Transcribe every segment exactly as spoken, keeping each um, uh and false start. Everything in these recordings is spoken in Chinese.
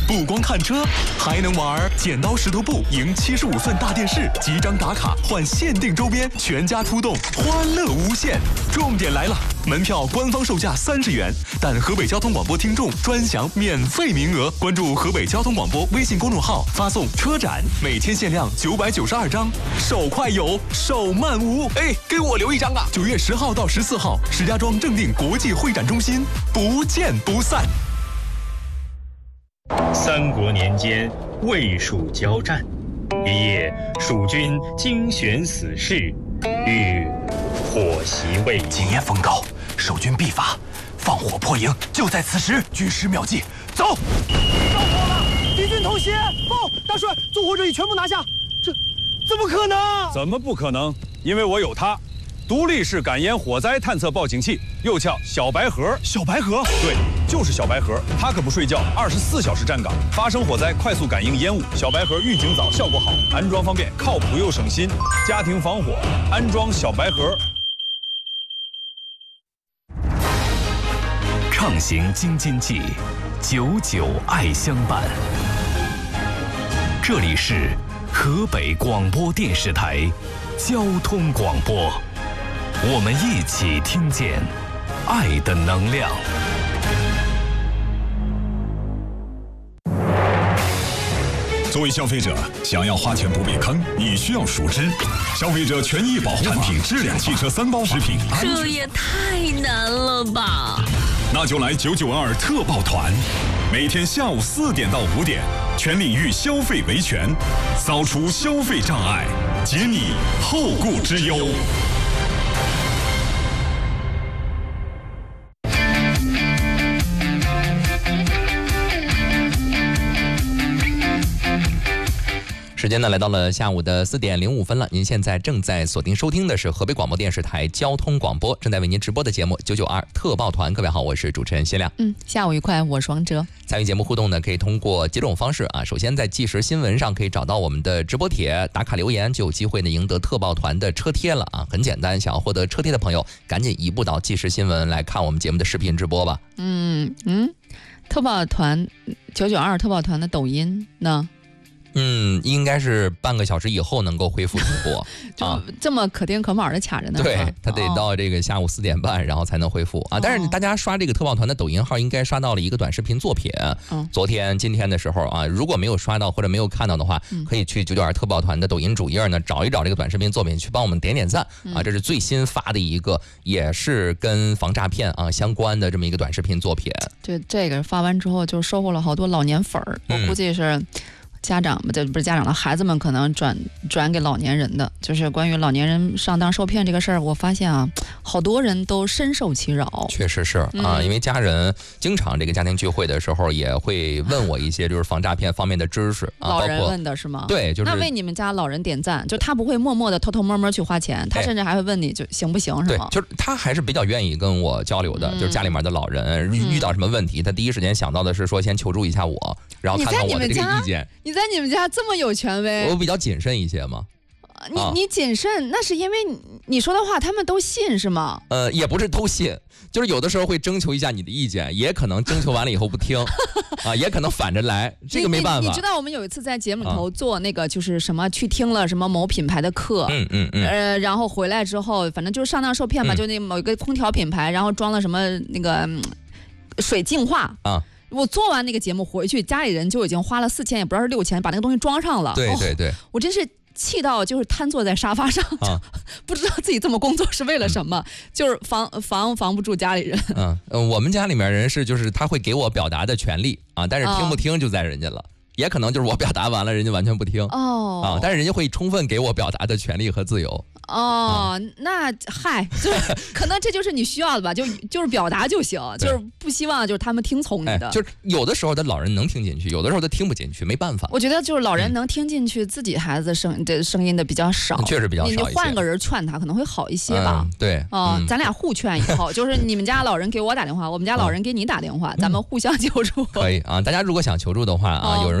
不光看车，还能玩剪刀石头布赢七十五寸大电视，几张打卡换限定周边，全家出动，欢乐无限。重点来了，门票官方售价三十元，但河北交通广播听众专享免费名额。关注河北交通广播微信公众号，发送车展，每天限量九百九十二张，手快有，手慢无。哎，给我留一张啊！九月十号到十四号，石家庄正定国际会展中心，不见不散。 三国年间，魏蜀交战，一夜，蜀军精选死士，欲火袭魏。 今夜风高，守军必发，放火破营，就在此时。军师妙计，走！ 着火了！敌军偷袭！报，大帅，纵火者已全部拿下。这怎么可能？ 怎么不可能？因为我有它。独立式感烟火灾探测报警器，又叫小白盒。 小白盒， 对，就是小白盒。它可不睡觉，二十四小时站岗，发生火灾快速感应烟雾。小白盒预警早，效果好，安装方便，靠谱又省心。家庭防火，安装小白盒。 畅行京津冀，久久爱相伴。这里是河北广播电视台交通广播。我们一起听见爱的能量。 作为消费者，想要花钱不被坑，你需要熟知消费者权益保护法、产品质量、汽车三包、食品安全。 这也太难了吧！ 那就来九九二特报团，每天下午四点到五点，全领域消费维权，扫除消费障碍，解你后顾之忧。 时间呢来到了下午的四点零五分了，您现在正在锁定收听的是河北广播电视台交通广播，正在为您直播的节目九九二特报团。各位好，我是主持人谢亮。 嗯，下午愉快，我是王哲。 参与节目互动呢，可以通过几种方式啊。首先在即时新闻上可以找到我们的直播帖，打卡留言就有机会呢赢得特报团的车贴了啊。很简单，想要获得车贴的朋友，赶紧移步到即时新闻来看我们节目的视频直播吧。 嗯嗯，特报团九九二特报团的抖音呢？ 嗯，应该是半个小时以后能够恢复直播， 就这么可丁可卯的卡着呢。 对，他得到这个下午四点半，然后才能恢复啊。但是大家刷这个特报团的抖音号，应该刷到了一个短视频作品。嗯，昨天、今天的时候啊，如果没有刷到或者没有看到的话，可以去九九二特报团的抖音主页呢找一找这个短视频作品，去帮我们点点赞啊。这是最新发的一个，也是跟防诈骗啊相关的这么一个短视频作品。 对，这个发完之后就收获了好多老年粉儿，我估计是。家长这不是家长了，孩子们可能转转给老年人的，就是关于老年人上当受骗这个事儿，我发现啊，好多人都深受其扰。 确实是啊、嗯，因为家人经常这个家庭聚会的时候也会问我一些就是防诈骗方面的知识啊。 老人问的是吗？ 对，就是那为你们家老人点赞，就他不会默默的偷偷摸摸去花钱，他甚至还会问你就行不行，是吗？ 对，就是他还是比较愿意跟我交流的，嗯、就是家里面的老人遇到什么问题，嗯、他第一时间想到的是说先求助一下我，然后看看我的这个意见。 你在你们家这么有权威？ 我比较谨慎一些嘛。 你你谨慎，那是因为你说的话他们都信是吗？ 呃，也不是都信，就是有的时候会征求一下你的意见，也可能征求完了以后不听，啊，也可能反着来，这个没办法。 你, 你, 你知道我们有一次在节目里头做那个就是什么去听了什么某品牌的课， 嗯嗯嗯， 呃，然后回来之后，反正就是上当受骗嘛，嗯、就那某一个空调品牌，然后装了什么那个、嗯、水净化啊。我做完那个节目回去，家里人就已经花了四千，也不知道是六千，把那个东西装上了。 对对对，哦、 我真是气到就是瘫坐在沙发上，啊、不知道自己这么工作是为了什么，嗯、就是防防防不住家里人。 嗯嗯，我们家里面人是就是他会给我表达的权利啊，但是听不听就在人家了。哦，也可能就是我表达完了，人家完全不听哦啊，但是人家会充分给我表达的权利和自由哦。啊、那嗨，就是可能这就是你需要的吧，就就是表达就行，就是不希望就是他们听从你的。 哎、就是有的时候的老人能听进去，有的时候他听不进去，没办法。 我觉得就是老人能听进去自己孩子声的声音的比较少， 确实比较少一些。 你换个人劝他可能会好一些吧。 嗯、对， 哦、嗯，咱俩互劝以后，就是你们家老人给我打电话，我们家老人给你打电话，嗯、咱们互相求助。 可以啊，大家如果想求助的话啊，哦、有人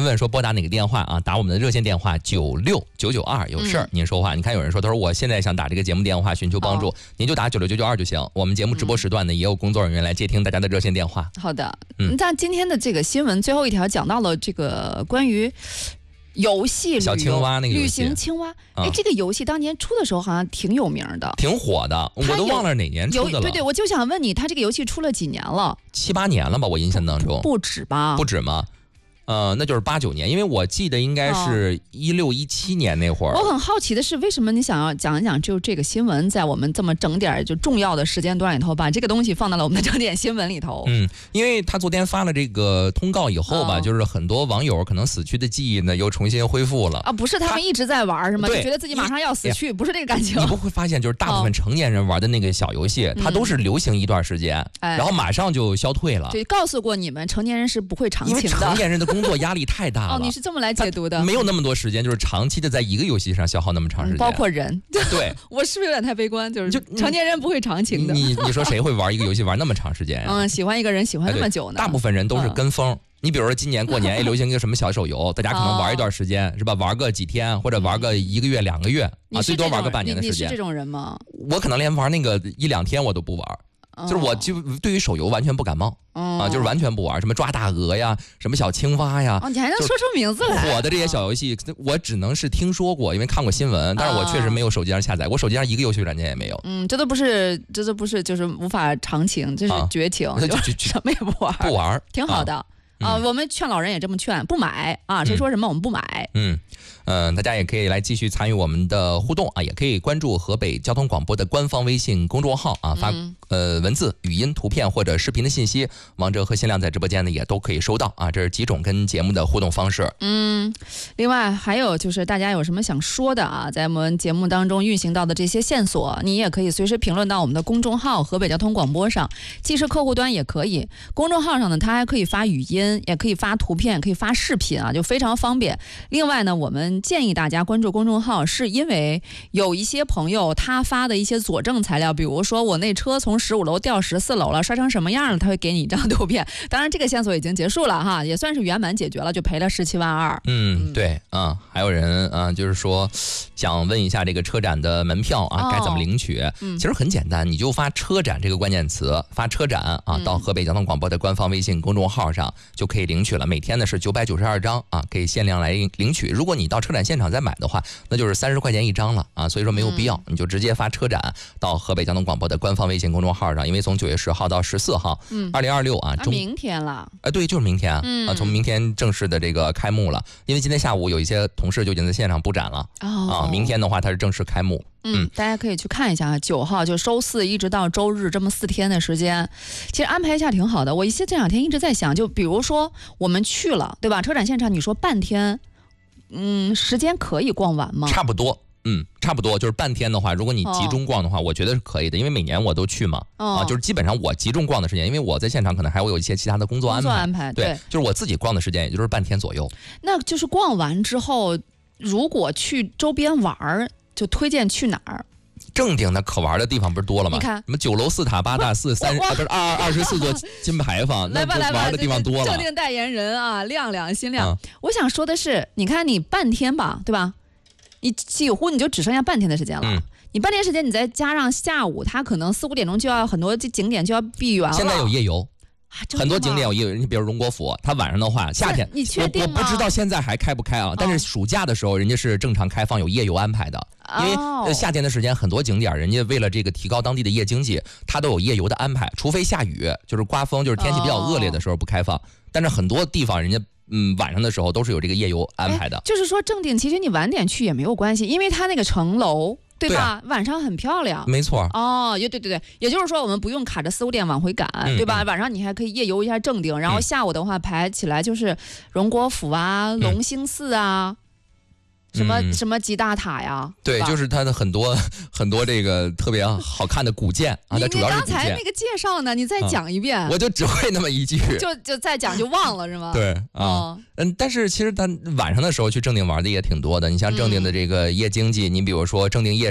问说拨打哪个电话啊？打我们的热线电话九六九九二，有事儿、嗯、您说话。你看有人说，他说我现在想打这个节目电话寻求帮助，哦、您就打九六九九二就行。我们节目直播时段呢、嗯、也有工作人员来接听大家的热线电话。 好的，嗯，但今天的这个新闻最后一条讲到了这个关于。游戏小青蛙那个旅行青蛙，哎、嗯，这个游戏当年出的时候好像挺有名的， 挺火的，我都忘了哪年出的了。 对对，我就想问你，它这个游戏出了几年了？ 七八年了吧，我印象当中。 不, 不止吧？ 不止吗？呃，那就是八九年，因为我记得应该是一六一七年那会儿、 哦。我很好奇的是，为什么你想要讲一讲就这个新闻，在我们这么整点就重要的时间段里头，把这个东西放到了我们的整点新闻里头？ 嗯，因为他昨天发了这个通告以后吧，哦、就是很多网友可能死去的记忆呢又重新恢复了啊，不是他们一直在玩是吗？就觉得自己马上要死去，不是这个感情。 你不会发现，就是大部分成年人玩的那个小游戏，哦、它都是流行一段时间，嗯、然后马上就消退了。 就告诉过你们，成年人是不会长情的，因为成年人的工作压力太大。 哦，你是这么来解读的？ 没有那么多时间，就是长期的在一个游戏上消耗那么长时间， 包括人。 对， 我是不是有点太悲观？就是成年人不会长情的。 你你说谁会玩一个游戏玩那么长时间呀？ 嗯，喜欢一个人喜欢那么久呢？ 大部分人都是跟风。嗯、你比如说今年过年，哎，流行一个什么小手游，大家可能玩一段时间，是吧？玩个几天或者玩个一个月、两个月啊，最多玩个半年的时间。 你是这种人吗？ 我可能连玩那个一两天我都不玩。就是我就对于手游完全不感冒、哦、啊，就是完全不玩什么抓大鹅呀，什么小青蛙呀。 哦，你还能说出名字来？ 火的这些小游戏，我只能是听说过，因为看过新闻，但是我确实没有手机上下载，我手机上一个游戏软件也没有。 嗯，这都不是，这都不是，就是无法长情，这是绝情，啊、就什么也不玩， 不玩， 挺好的。啊啊、嗯，我们劝老人也这么劝，不买啊！谁说什么我们不买？ 嗯，嗯、呃，大家也可以来继续参与我们的互动啊，也可以关注河北交通广播的官方微信公众号啊，发、嗯、呃文字、语音、图片或者视频的信息，王哲和新亮在直播间呢也都可以收到啊。这是几种跟节目的互动方式。 嗯，另外还有就是大家有什么想说的啊，在我们节目当中运行到的这些线索，你也可以随时评论到我们的公众号河北交通广播上，既是客户端也可以。公众号上呢，它还可以发语音。也可以发图片，可以发视频啊，就非常方便。另外呢，我们建议大家关注公众号，是因为有一些朋友他发的一些佐证材料，比如说我那车从十五楼掉十四楼了，摔成什么样了，他会给你一张图片。当然，这个线索已经结束了哈，也算是圆满解决了，就赔了十七万二。 嗯，对啊、嗯，还有人啊、嗯，就是说想问一下这个车展的门票啊，该怎么领取？嗯、其实很简单，你就发“车展”这个关键词，发“车展”啊，嗯、到河北交通广播的官方微信公众号上。就可以领取了，每天呢是九百九十二张啊，可以限量来领取。如果你到车展现场再买的话，那就是三十块钱一张了啊，所以说没有必要，嗯、你就直接发车展到河北交通广播的官方微信公众号上，因为从九月十号到十四号，嗯，二零二六啊， 啊明天了， 啊对，就是明天啊，嗯、啊，从明天正式的这个开幕了，因为今天下午有一些同事就已经在现场布展了，哦，啊，明天的话它是正式开幕。 嗯，大家可以去看一下，九号就周四一直到周日这么四天的时间，其实安排一下挺好的。我一些这两天一直在想，就比如说我们去了，对吧？车展现场，你说半天，嗯，时间可以逛完吗？ 差不多，嗯，差不多，就是半天的话，如果你集中逛的话，哦、我觉得是可以的，因为每年我都去嘛，哦、啊，就是基本上我集中逛的时间，因为我在现场可能还会有一些其他的工作安排， 工作安排， 对， 对就是我自己逛的时间，也就是半天左右。 那就是逛完之后，如果去周边玩，就推荐去哪儿？ 正经的可玩的地方不是多了吗？ 你看， 什么九楼四塔八大寺三十，不是二二十四座金牌坊，那玩的地方多了。 正定代言人啊，亮亮新亮、嗯，我想说的是，你看你半天吧，对吧？你几乎你就只剩下半天的时间了。嗯、你半天时间，你再加上下午，它可能四五点钟就要很多景点就要闭园了。 现在有夜游。 啊、 很多景点有夜游，你比如荣国府，它晚上的话，夏天你确定吗？ 我不知道现在还开不开啊，但是暑假的时候，人家是正常开放，有夜游安排的。因为夏天的时间，很多景点人家为了这个提高当地的夜经济，它都有夜游的安排，除非下雨，就是刮风，就是天气比较恶劣的时候不开放。但是很多地方人家嗯晚上的时候都是有这个夜游安排的。 就是说正定，其实你晚点去也没有关系，因为它那个城楼。对吧？对啊、晚上很漂亮， 没错。 哦，对对对对，也就是说我们不用卡着四五点往回赶，嗯、对吧？晚上你还可以夜游一下正定，然后下午的话排起来就是荣国府啊、嗯、隆兴寺啊。什么、嗯、什么吉大塔呀？ 对，就是它的很多很多这个特别好看的古建啊，它主要是古建。 你刚才那个介绍呢，你再讲一遍。 啊、我就只会那么一句， 就就再讲就忘了是吗？ 对啊，哦、嗯，但是其实它晚上的时候去正定玩的也挺多的。你像正定的这个夜经济，嗯、你比如说正定夜市儿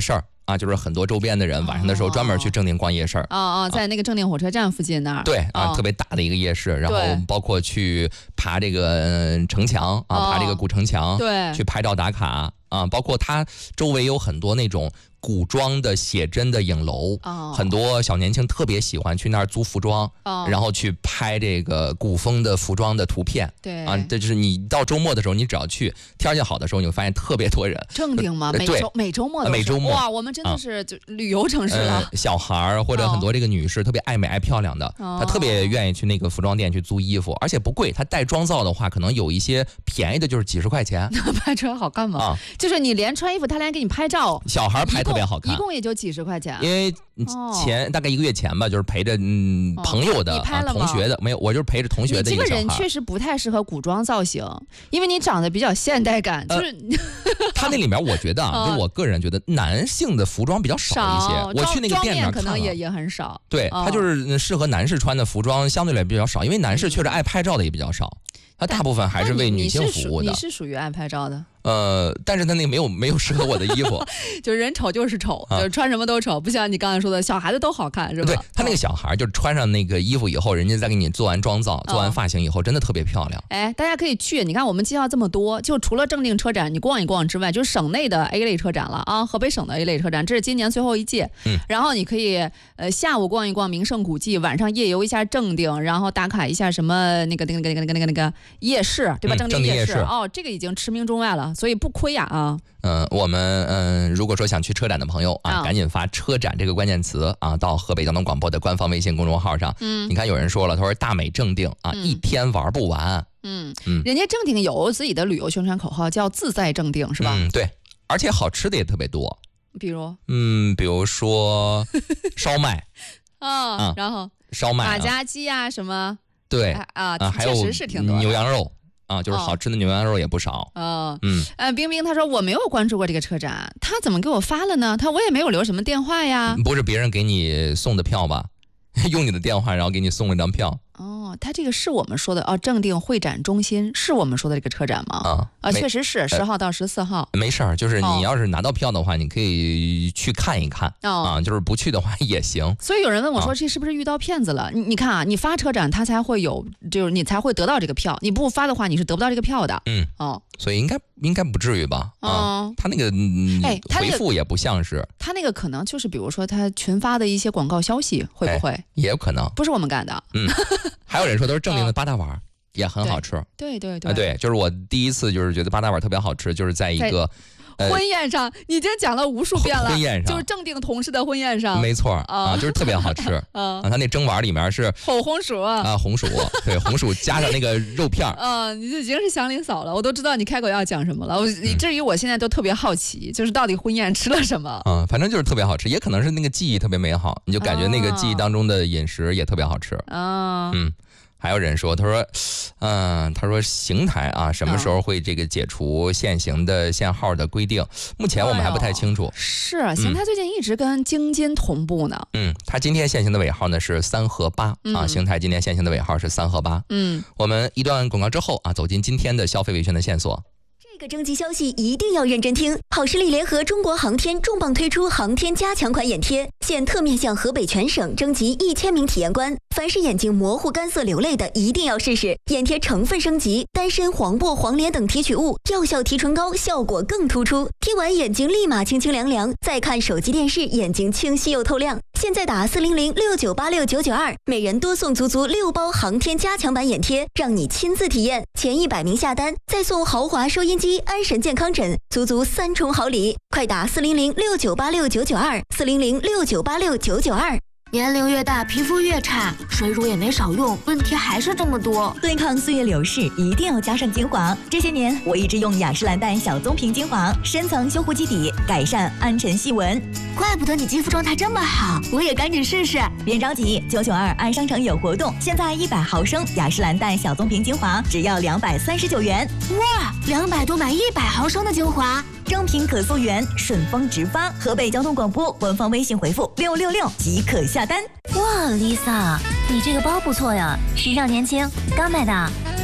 啊，就是很多周边的人晚上的时候专门去正定逛夜市。 哦哦，在那个正定火车站附近那儿。 对啊， 哦、 特别大的一个夜市，然后包括去爬这个城墙啊， 哦、 爬这个古城墙， 对， 去拍照打卡啊，包括它周围有很多那种古装的写真的影楼， 哦、 很多小年轻特别喜欢去那儿租服装， 哦、 然后去拍这个古风的服装的图片。 对啊，这就是你到周末的时候，你只要去，天气好的时候，你会发现特别多人。 正定吗？每周每周末都是每周末哇，我们真的是就旅游城市了。 啊呃、小孩儿或者很多这个女士、哦、特别爱美爱漂亮的， 哦、 她特别愿意去那个服装店去租衣服，而且不贵。她带妆造的话，可能有一些便宜的，就是几十块钱。 拍出来好看吗？ 啊， 就是你连穿衣服，他连给你拍照， 小孩拍特别好看， 一共也就几十块钱。 因为前、哦、大概一个月前吧，就是陪着嗯、哦、朋友的、 你拍了吗？ 啊、同学的，没有，我就是陪着同学的一个小孩。 你这个人确实不太适合古装造型，因为你长得比较现代感，就是。 呃、他那里面我觉得啊，就我个人觉得男性的服装比较少一些。我去那个店里面可能也也很少。 对，他就是适合男士穿的服装相对来比较少，因为男士确实爱拍照的也比较少，他大部分还是为女性服务的。 你是属于爱拍照的。 呃，但是他那个没有没有适合我的衣服， 就是人丑就是丑，啊、就是穿什么都丑，不像你刚才说的小孩子都好看，是吧？ 对他那个小孩，就是穿上那个衣服以后，人家再给你做完妆造、做完发型以后，真的特别漂亮。 哎，大家可以去，你看我们介绍这么多，就除了正定车展你逛一逛之外，就是省内的 A 类车展了啊，河北省的 A 类车展，这是今年最后一届。 嗯， 然后你可以呃下午逛一逛名胜古迹，晚上夜游一下正定，然后打卡一下什么那个那个那个那个那个那个夜市，对吧？ 嗯、 正定夜市哦，这个已经驰名中外了，所以不亏啊。啊， 嗯，我们嗯，如果说想去车展的朋友啊， 哦、 赶紧发车展这个关键词啊，到河北交通广播的官方微信公众号上。 嗯， 你看有人说了，他说大美正定啊， 嗯、 一天玩不完。 嗯嗯，人家正定有自己的旅游宣传口号，叫自在正定，是吧？ 嗯，对，而且好吃的也特别多。 比如， 嗯，比如说烧麦啊、哦，然后烧麦、 马家鸡啊什么？ 对啊啊， 确实是挺多的牛羊肉。啊，就是好吃的牛羊肉也不少。 哦， 嗯， 呃，冰冰他说我没有关注过这个车展，他怎么给我发了呢？他我也没有留什么电话呀。 不是别人给你送的票吧？用你的电话，然后给你送了张票。 哦，他这个是我们说的哦，正定会展中心是我们说的这个车展吗？ 啊啊，确实是十号到十四号。 没事儿，就是你要是拿到票的话， 哦、 你可以去看一看、 哦、 啊，就是不去的话也行。 所以有人问我说，这是不是遇到骗子了？啊、你你看啊，你发车展，他才会有，就是你才会得到这个票，你不发的话，你是得不到这个票的。 嗯， 哦， 所以应该应该不至于吧？啊， 哦、 他那个嗯， 哎，他回复也不像是他那个可能就是比如说他群发的一些广告消息，会不会、 哎、也有可能不是我们干的？ 嗯，还有人说都是正定的八大碗。也很好吃， 对对对， 啊对，就是我第一次就是觉得八大碗特别好吃，就是在一个在婚宴上，呃、你这讲了无数遍了， 婚宴上就是正定同事的婚宴上， 没错啊、 啊，就是特别好吃啊， 它那蒸碗里面是红红薯啊，红薯，对，红薯加上那个肉片啊，你就已经是祥林嫂了，我都知道你开口要讲什么了，我以至于我现在都特别好奇，就是到底婚宴吃了什么啊，反正就是特别好吃，也可能是那个记忆特别美好，你就感觉那个记忆当中的饮食也特别好吃啊， 嗯。还有人说，他说，嗯、呃，他说邢台啊，什么时候会这个解除限行的限号的规定？目前我们还不太清楚。 哎、是啊，邢台最近一直跟京津同步呢。 嗯，他今天限行的尾号呢是三和八、嗯、啊，邢台今天限行的尾号是三和八。 嗯， 我们一段广告之后啊，走进今天的消费维权的线索。 这个征集消息一定要认真听。好视力联合中国航天重磅推出航天加强款眼贴，现特面向河北全省征集一千名体验官，凡是眼睛模糊、干涩、流泪的，一定要试试。眼贴成分升级，丹参、黄柏、黄连等提取物，药效提纯高，效果更突出。贴完眼睛立马清清凉凉，再看手机电视，眼睛清晰又透亮。现在打四零零六九八六九九二，每人多送足足六包航天加强版眼贴，让你亲自体验。前一百名下单，再送豪华收音机、安神健康枕，足足三重好礼！快打四零零六九八六九九二，四零零六九八六九九二。 年龄越大，皮肤越差，水乳也没少用，问题还是这么多。 对抗岁月流逝，一定要加上精华。这些年，我一直用雅诗兰黛小棕瓶精华，深层修护基底，改善暗沉细纹。 怪不得你肌肤状态这么好，我也赶紧试试。 别着急，九九二按商城有活动，现在一百毫升雅诗兰黛小棕瓶精华只要两百三十九元。 哇，两百多买一百毫升的精华。 正品可溯源，顺丰直发。河北交通广播官方微信回复六六六即可下单。 哇 ，Lisa，你这个包不错呀，时尚年轻，刚买的。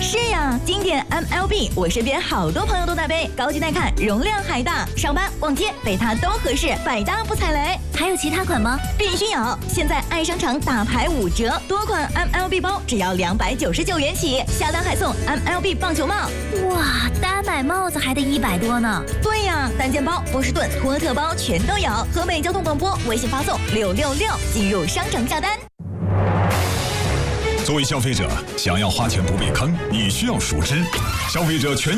是呀，经典 M L B， 我身边好多朋友都在背，高级耐看，容量还大，上班逛街背它都合适，百搭不踩雷。 还有其他款吗？ 必须有！现在爱商场大牌五折，多款 M L B 包只要两百九十九元起，下单还送 M L B 棒球帽。 哇，单买帽子还得一百多呢。 对呀，单肩包、波士顿、托特包全都有。河北交通广播微信发送六六六进入商城下单。 作为消费者，想要花钱不被坑，你需要熟知消费者权益。